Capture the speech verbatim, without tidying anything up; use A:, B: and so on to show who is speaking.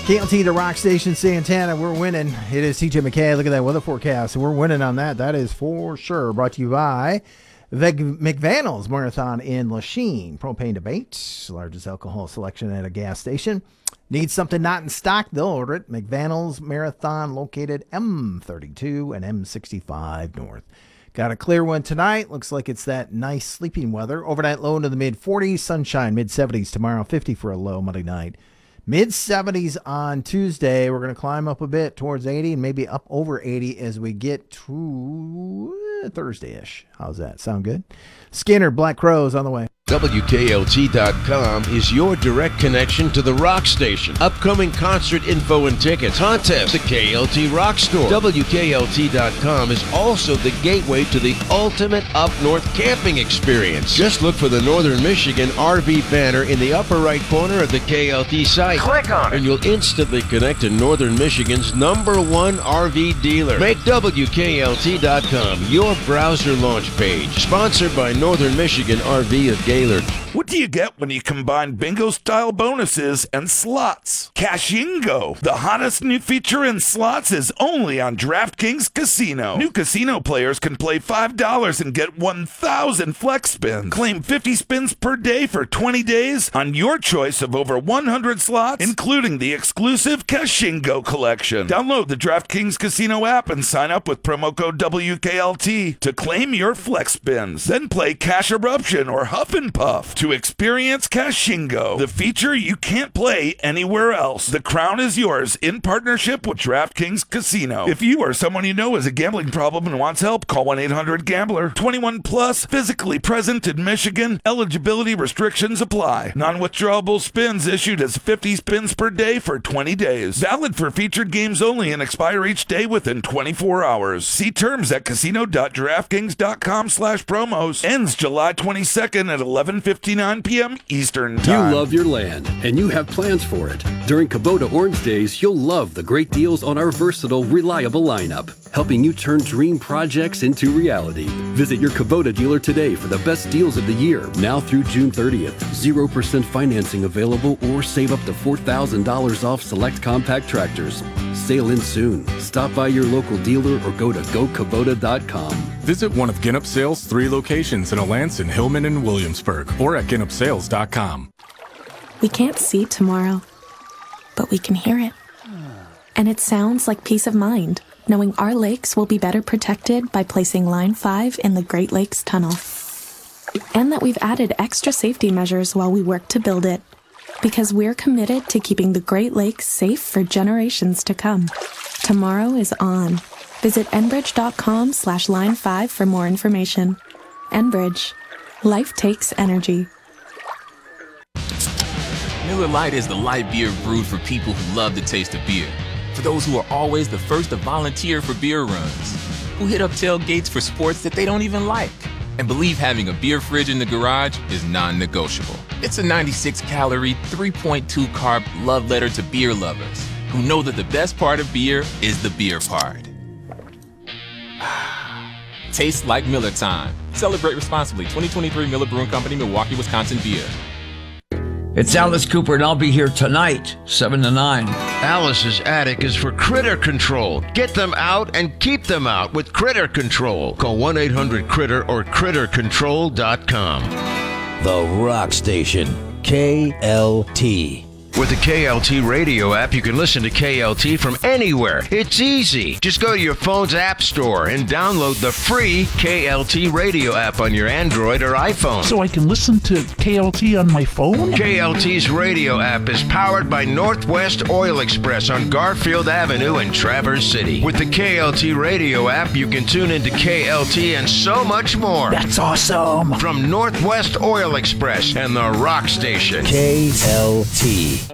A: K L T, the Rock Station, Santana. We're winning. It is T J McKay. Look at that weather forecast. We're winning on that. That is for sure. Brought to you by the McVannel's Marathon in Lachine. Propane debate. Largest alcohol selection at a gas station. Need something not in stock? They'll order it. McVannel's Marathon, located M thirty-two and M sixty-five North. Got a clear one tonight. Looks like it's that nice sleeping weather. Overnight low into the mid forties. Sunshine, mid seventies tomorrow. fifty for a low Monday night. mid seventies on Tuesday. We're going to climb up a bit towards eighty and maybe up over eighty as we get to Thursday-ish. How's that? Sound good? Skinner, Black Crowes on the way.
B: W K L T dot com is your direct connection to the Rock Station. Upcoming concert info and tickets, contests, the K L T Rock Store. W K L T dot com is also the gateway to the ultimate up-north camping experience. Just look for the Northern Michigan R V banner in the upper right corner of the K L T site.
C: Click on it,
B: and you'll instantly connect to Northern Michigan's number one R V dealer. Make W K L T dot com your browser launch page. Sponsored by Northern Michigan R V of Gaylord.
D: What do you get when you combine bingo-style bonuses and slots? Cashingo, the hottest new feature in slots, is only on DraftKings Casino. New casino players can play five dollars and get one thousand flex spins. Claim fifty spins per day for twenty days on your choice of over one hundred slots, including the exclusive Cashingo collection. Download the DraftKings Casino app and sign up with promo code W K L T to claim your flex spins. Then play Cash Eruption or Huff and Puff to experience Cashingo, the feature you can't play anywhere else. The crown is yours in partnership with DraftKings Casino. If you or someone you know has a gambling problem and wants help, call one eight hundred gambler. twenty-one plus, physically present in Michigan. Eligibility restrictions apply. Non-withdrawable spins issued as fifty spins per day for twenty days. Valid for featured games only and expire each day within twenty-four hours. See terms at casino dot draftkings dot com slash promos. Ends July twenty-second at eleven fifty-nine p.m. Eastern Time.
E: You love your land, and you have plans for it. During Kubota Orange Days, you'll love the great deals on our versatile, reliable lineup, helping you turn dream projects into reality. Visit your Kubota dealer today for the best deals of the year, now through June thirtieth. zero percent financing available, or save up to four thousand dollars off select compact tractors. Sail in soon. Stop by your local dealer or go to go kubota dot com.
F: Visit one of Ginup Sales' three locations in Alanson, Hillman, and Williamsburg, or at ginup sales dot com.
G: We can't see tomorrow, but we can hear it. And it sounds like peace of mind, knowing our lakes will be better protected by placing Line five in the Great Lakes Tunnel. And that we've added extra safety measures while we work to build it, because we're committed to keeping the Great Lakes safe for generations to come. Tomorrow is on. Visit enbridge dot com slash line five for more information. Enbridge. Life takes energy.
H: Miller Lite is the light beer brewed for people who love the taste of beer. For those who are always the first to volunteer for beer runs, who hit up tailgates for sports that they don't even like, and believe having a beer fridge in the garage is non-negotiable. It's a ninety-six calorie, three point two carb love letter to beer lovers who know that the best part of beer is the beer part. Tastes like Miller time. Celebrate responsibly. twenty twenty-three Miller Brewing Company, Milwaukee, Wisconsin beer.
I: It's Alice Cooper, and I'll be here tonight, seven to nine.
B: Alice's Attic is for critter control. Get them out and keep them out with Critter Control. Call one eight hundred critter or critter control dot com.
J: The Rock Station, K L T.
B: With the K L T radio app, you can listen to K L T from anywhere. It's easy. Just go to your phone's app store and download the free K L T radio app on your Android or iPhone.
K: So I can listen to K L T on my phone?
B: K L T's radio app is powered by Northwest Oil Express on Garfield Avenue in Traverse City. With the K L T radio app, you can tune into K L T and so much more.
K: That's awesome.
B: From Northwest Oil Express and the Rock Station.
J: K L T.